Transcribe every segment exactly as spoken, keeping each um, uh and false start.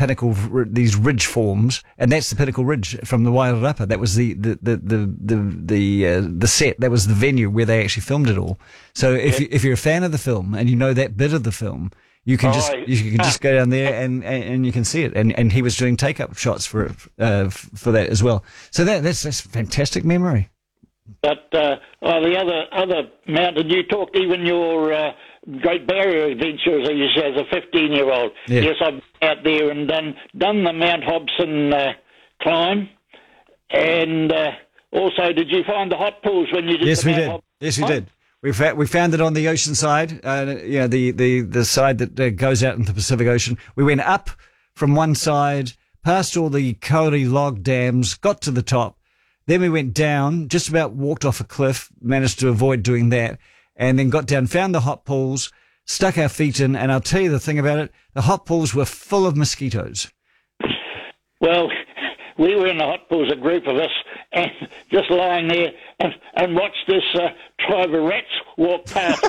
pinnacle, these ridge forms, and that's the Pinnacle Ridge from the Wairarapa. That was the the the the the the, uh, the set. That was the venue where they actually filmed it all. So if you, if you're a fan of the film and you know that bit of the film, you can oh, just you can just go down there and, and, and you can see it. And and he was doing take up shots for it, uh, for that as well. So that that's that's fantastic memory. But uh, oh, the other other mountain you talked, even your uh, Great Barrier Adventure, as you say, as a fifteen-year-old. Yeah. Yes, I've been out there and done done the Mount Hobson uh, climb, and uh, also, did you find the hot pools when you did? Yes, the we Mount did. Hobson Yes, we climb? did. We fa- we found it on the ocean side, uh, you know, the the the side that uh, goes out into the Pacific Ocean. We went up from one side, past all the Kauri log dams, got to the top. Then we went down, just about walked off a cliff, managed to avoid doing that, and then got down, found the hot pools, stuck our feet in, and I'll tell you the thing about it, the hot pools were full of mosquitoes. Well, we were in the hot pools, a group of us, and just lying there and, and watched this uh, tribe of rats walk past.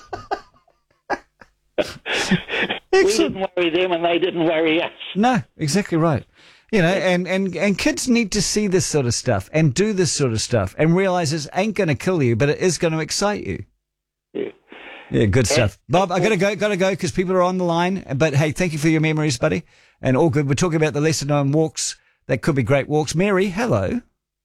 We didn't worry them and they didn't worry us. No, exactly right. You know, and, and, and kids need to see this sort of stuff and do this sort of stuff and realize it ain't going to kill you, but it is going to excite you. Yeah, yeah good stuff. Bob, I got to go, got to go because people are on the line. But hey, thank you for your memories, buddy. And all good. We're talking about the lesser known walks that could be great walks. Mary, hello.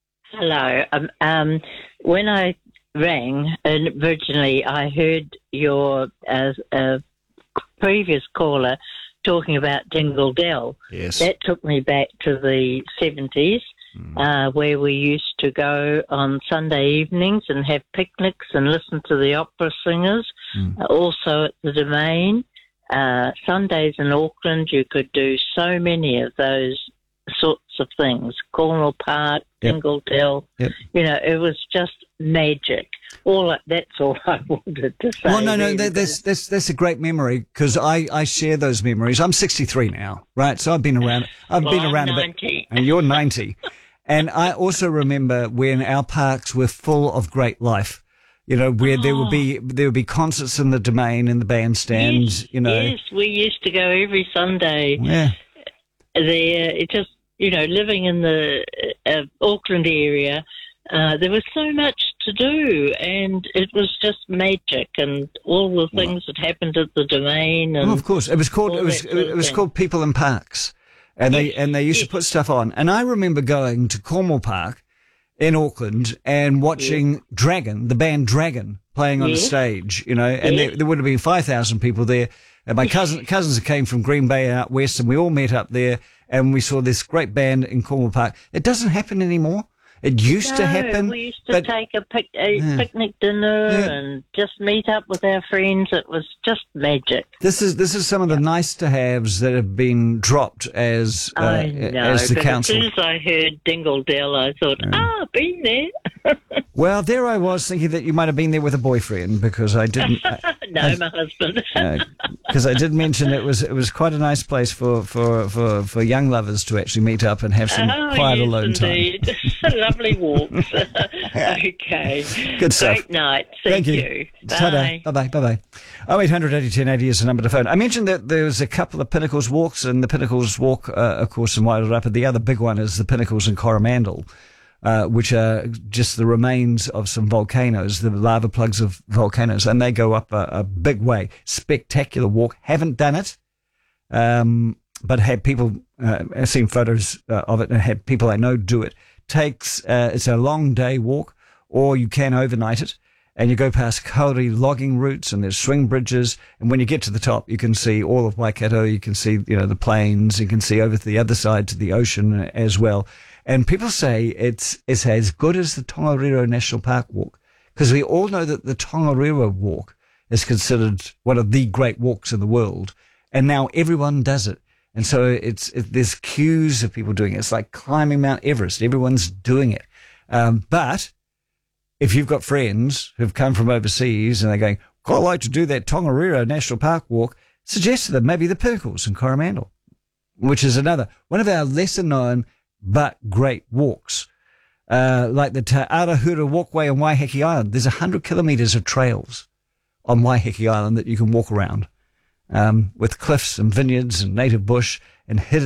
Hello. Um, um, when I rang, and originally I heard your uh, uh, previous caller talking about Dingle Dell. Yes. That took me back to the seventies, mm. uh, where we used to go on Sunday evenings and have picnics and listen to the opera singers. Mm. Uh, also at the Domain. Uh, Sundays in Auckland, you could do so many of those sorts of things. Cornwall Park, yep. Dingle Dell. Yep. You know, it was just magic. All that's all I wanted to say. Well, no, no, really. that, that's that's that's a great memory because I, I share those memories. I'm sixty-three now, right? So I've been around. I've well, been I'm around ninety. a bit. And you're ninety, and I also remember when our parks were full of great life. You know, where oh. there would be there would be concerts in the Domain in the bandstands. Yes, you know, yes, we used to go every Sunday. Yeah, there. It just you know, living in the uh, Auckland area, uh, there was so much to do, and it was just magic, and all the things well, that happened at the Domain. And well, of course, it was called it was it was called People in Parks, and yes, they and they used yes. to put stuff on. And I remember going to Cornwall Park in Auckland and watching yes. Dragon, the band Dragon, playing on yes. the stage. You know, and yes. there, there would have been five thousand people there. And my cousin cousins came from Green Bay out west, and we all met up there. And we saw this great band in Cornwall Park. It doesn't happen anymore. It used no, to happen. We used to but, take a, pic- a yeah. picnic dinner yeah. and just meet up with our friends. It was just magic. This is this is some of the yeah. nice to haves that have been dropped as uh, I know, as the but council. As soon as I heard Dingle Dell, I thought, ah, yeah. oh, been there. Well, there I was thinking that you might have been there with a boyfriend because I didn't. no, I, my husband. Because uh, I did mention it was it was quite a nice place for, for, for, for young lovers to actually meet up and have some oh, quiet yes, alone indeed. time. Lovely walks. Okay. Good stuff. Great night. Thank, Thank you. you. Bye. Bye-bye. Bye-bye. oh eight hundred eighty ten eighty is the number to phone. I mentioned that there was a couple of Pinnacles walks, and the Pinnacles walk, uh, of course, in Wairarapa. The other big one is the Pinnacles in Coromandel, uh, which are just the remains of some volcanoes, the lava plugs of volcanoes, and they go up a, a big way. Spectacular walk. Haven't done it, um, but had people, uh, I've seen photos uh, of it and had people I know do it. Takes, uh, it's a long day walk, or you can overnight it, and you go past kauri logging routes, and there's swing bridges, and when you get to the top, you can see all of Waikato, you can see, you know, the plains, you can see over to the other side to the ocean as well. And people say it's, it's as good as the Tongariro National Park walk, because we all know that the Tongariro walk is considered one of the great walks in the world, and now everyone does it. And so it's, it, there's queues of people doing it. It's like climbing Mount Everest. Everyone's doing it. Um, but if you've got friends who've come from overseas and they're going, I'd like to do that Tongariro National Park walk, suggest to them maybe the Pinnacles in Coromandel, which is another, one of our lesser known but great walks. Uh, like the Te Arahura Walkway on Waiheke Island. There's a hundred kilometres of trails on Waiheke Island that you can walk around. Um, with cliffs and vineyards and native bush and hidden